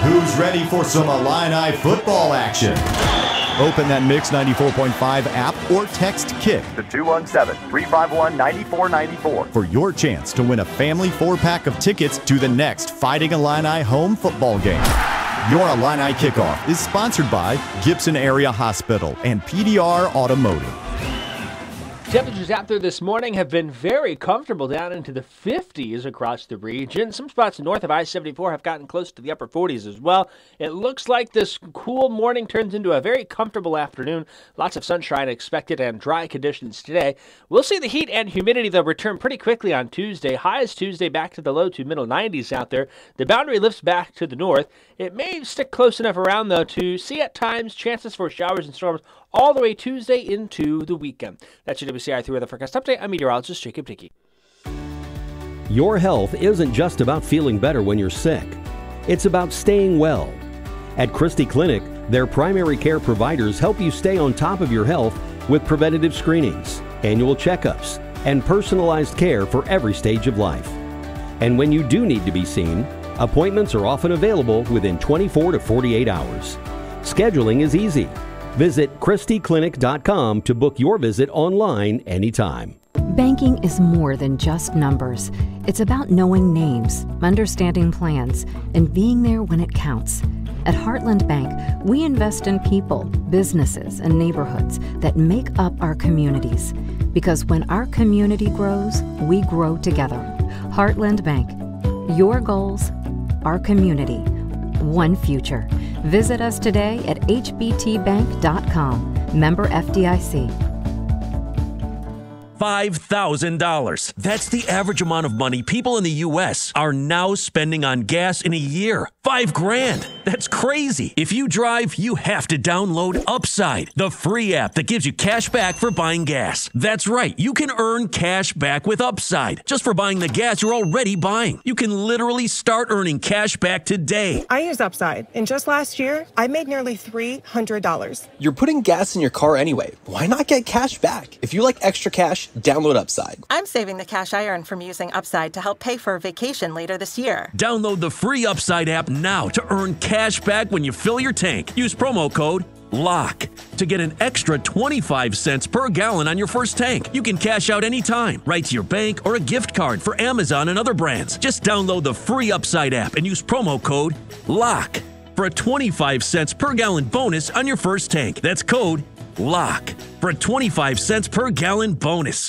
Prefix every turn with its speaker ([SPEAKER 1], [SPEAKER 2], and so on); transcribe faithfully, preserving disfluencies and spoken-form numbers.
[SPEAKER 1] Who's ready for some Illini football action? Open that Mix ninety-four point five app or text KICK
[SPEAKER 2] to two one seven, three five one, nine four nine four
[SPEAKER 1] for your chance to win a family four-pack of tickets to the next Fighting Illini home football game. Your Illini Kickoff is sponsored by Gibson Area Hospital and P D R Automotive.
[SPEAKER 3] Temperatures out there this morning have been very comfortable, down into the fifties across the region. Some spots north of I seventy-four have gotten close to the upper forties as well. It looks like this cool morning turns into a very comfortable afternoon. Lots of sunshine expected and dry conditions today. We'll see the heat and humidity, though, return pretty quickly on Tuesday. Highs Tuesday back to the low to middle nineties out there. The boundary lifts back to the north. It may stick close enough around, though, to see at times chances for showers and storms all the way Tuesday into the weekend. That's your W C I three Weather Forecast Update. I'm meteorologist Jacob Dickey.
[SPEAKER 4] Your health isn't just about feeling better when you're sick. It's about staying well. At Christie Clinic, their primary care providers help you stay on top of your health with preventative screenings, annual checkups, and personalized care for every stage of life. And when you do need to be seen, appointments are often available within twenty-four to forty-eight hours. Scheduling is easy. Visit Christie Clinic dot com to book your visit online anytime.
[SPEAKER 5] Banking is more than just numbers. It's about knowing names, understanding plans, and being there when it counts. At Heartland Bank, we invest in people, businesses, and neighborhoods that make up our communities. Because when our community grows, we grow together. Heartland Bank. Your goals, our community, one future. Visit us today at H B T bank dot com. Member F D I C.
[SPEAKER 6] five thousand dollars. That's the average amount of money people in the U S are now spending on gas in a year. Five grand. That's crazy. If you drive, you have to download Upside, the free app that gives you cash back for buying gas. That's right. You can earn cash back with Upside just for buying the gas you're already buying. You can literally start earning cash back today.
[SPEAKER 7] I use Upside, and just last year, I made nearly three hundred dollars.
[SPEAKER 8] You're putting gas in your car anyway. Why not get cash back? If you like extra cash, download Upside.
[SPEAKER 9] I'm saving the cash I earn from using Upside to help pay for a vacation later this year.
[SPEAKER 6] Download the free Upside app now to earn cash back when you fill your tank. Use promo code LOCK to get an extra twenty-five cents per gallon on your first tank. You can cash out anytime, right to your bank or a gift card for Amazon and other brands. Just download the free Upside app and use promo code LOCK for a twenty-five cents per gallon bonus on your first tank. That's code LOCK for a twenty-five cents per gallon bonus.